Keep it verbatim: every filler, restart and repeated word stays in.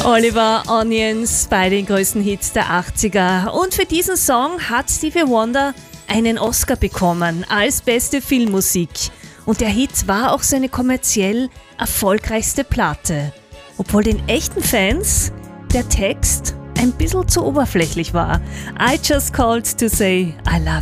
Oliver Onions bei den größten Hits der achtziger. Und für diesen Song hat Stevie Wonder einen Oscar bekommen als beste Filmmusik. Und der Hit war auch seine kommerziell erfolgreichste Platte. Obwohl den echten Fans der Text ein bisschen zu oberflächlich war. I just called to say I love